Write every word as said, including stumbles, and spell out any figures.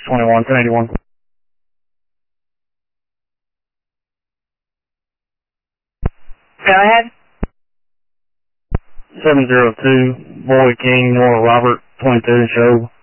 twenty-one, ten eighty-one. Go ahead. seven zero two, Boy King, Nora Robert, twenty-two, show.